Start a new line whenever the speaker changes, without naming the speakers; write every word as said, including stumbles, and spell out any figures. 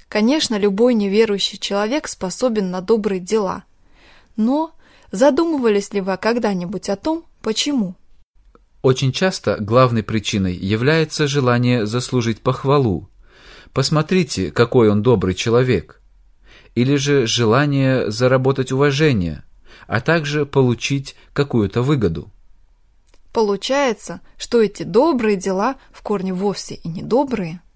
Конечно, любой неверующий человек способен на добрые дела. Но задумывались ли вы когда-нибудь о том, почему?
Очень часто главной причиной является желание заслужить похвалу. Посмотрите, какой он добрый человек. Или же желание заработать уважение, а также получить какую-то выгоду.
Получается, что эти добрые дела в корне вовсе и не добрые.